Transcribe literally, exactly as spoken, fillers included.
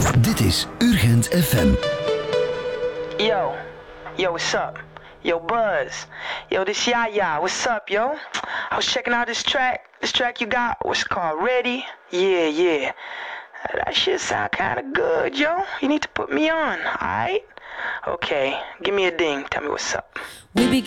Dit is Urgent F M. Yo, yo, what's up? Yo, Buzz. Yo, this Yaya. What's up, yo? I was checking out this track. This track you got, what's it called? Ready? Yeah, yeah. That shit sound kinda good, yo. You need to put me on, alright? Okay, give me a ding. Tell me what's up. We begin